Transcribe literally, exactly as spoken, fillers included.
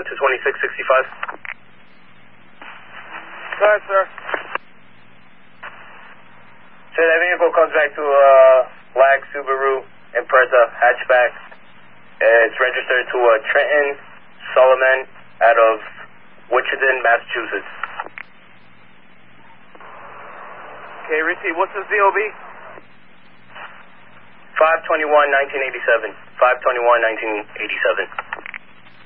to twenty-six sixty-five. Go ahead, sir. So that vehicle comes back to uh, Lag Subaru Impreza hatchback. It's registered to uh, Trenton Solomon out of Wichita, Massachusetts. Okay, receipt. What's the Z O B? five twenty-one nineteen eighty-seven. five twenty-one nineteen eighty-seven.